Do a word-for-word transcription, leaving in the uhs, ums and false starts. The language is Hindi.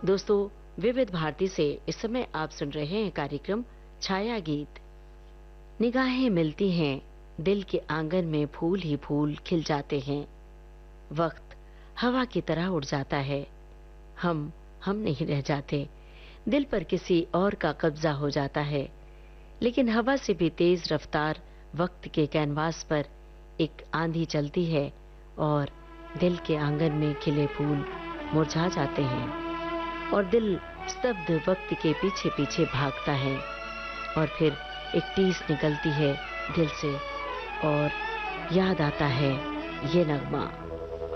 दोस्तों, विविध भारती से इस समय आप सुन रहे हैं कार्यक्रम छाया गीत। निगाहें मिलती हैं, दिल के आंगन में फूल ही फूल खिल जाते हैं। वक्त हवा की तरह उड़ जाता है, हम हम नहीं रह जाते। दिल पर किसी और का कब्जा हो जाता है, लेकिन हवा से भी तेज रफ्तार वक्त के कैनवास पर एक आंधी चलती है और दिल के आंगन में खिले फूल मुरझा जाते हैं और दिल स्तब्ध वक्त के पीछे पीछे भागता है और फिर एक टीस निकलती है दिल से और याद आता है ये नगमा।